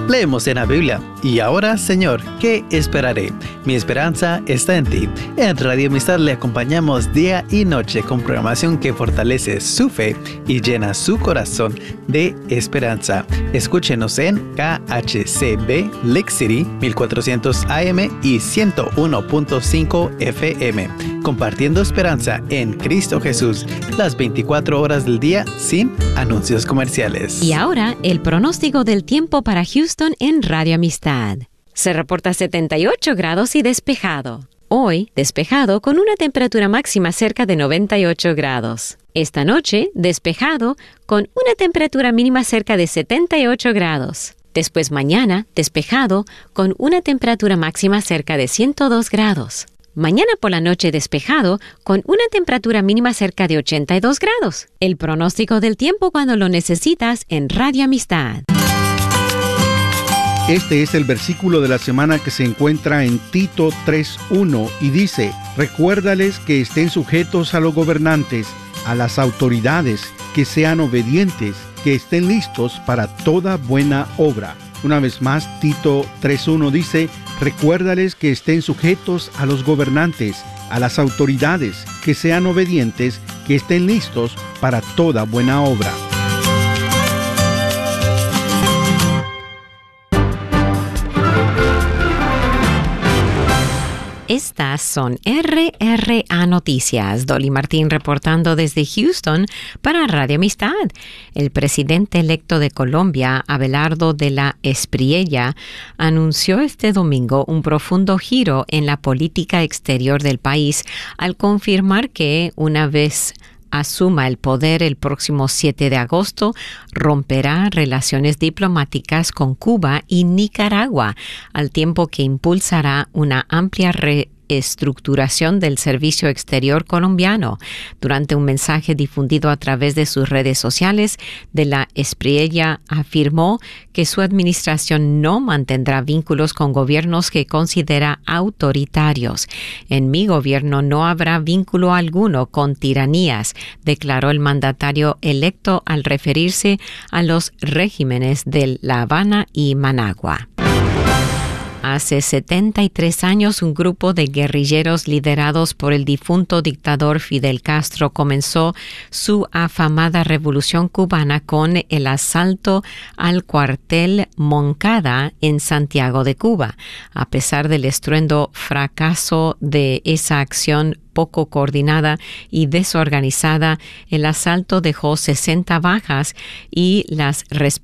Leemos en la Biblia, y ahora, Señor, ¿qué esperaré? Mi esperanza está en ti. En Radio Amistad le acompañamos día y noche con programación que fortalece su fe y llena su corazón de esperanza. Escúchenos en KHCB Lake City 1400 AM y 101.5 FM, compartiendo esperanza en Cristo Jesús, las 24 horas del día sin anuncios comerciales. Y ahora, el pronóstico del tiempo para Houston en Radio Amistad. Se reporta 78 grados y despejado. Hoy, despejado con una temperatura máxima cerca de 98 grados. Esta noche, despejado con una temperatura mínima cerca de 78 grados. Después mañana, despejado con una temperatura máxima cerca de 102 grados. Mañana por la noche despejado con una temperatura mínima cerca de 82 grados. El pronóstico del tiempo cuando lo necesitas en Radio Amistad. Este es el versículo de la semana que se encuentra en Tito 3:1 y dice: recuérdales que estén sujetos a los gobernantes, a las autoridades, que sean obedientes, que estén listos para toda buena obra. Una vez más, Tito 3:1 dice: recuérdales que estén sujetos a los gobernantes, a las autoridades, que sean obedientes, que estén listos para toda buena obra. Estas son RRA Noticias. Dolly Martín reportando desde Houston para Radio Amistad. El presidente electo de Colombia, Abelardo de la Espriella, anunció este domingo un profundo giro en la política exterior del país al confirmar que, una vez asuma el poder el próximo 7 de agosto, romperá relaciones diplomáticas con Cuba y Nicaragua, al tiempo que impulsará una amplia reestructuración del servicio exterior colombiano. Durante un mensaje difundido a través de sus redes sociales, de la Espriella afirmó que su administración no mantendrá vínculos con gobiernos que considera autoritarios. En mi gobierno no habrá vínculo alguno con tiranías, declaró el mandatario electo al referirse a los regímenes de La Habana y Managua. Hace 73 años, un grupo de guerrilleros liderados por el difunto dictador Fidel Castro comenzó su afamada revolución cubana con el asalto al cuartel Moncada en Santiago de Cuba. A pesar del estruendo fracaso de esa acción poco coordinada y desorganizada, el asalto dejó 60 bajas y las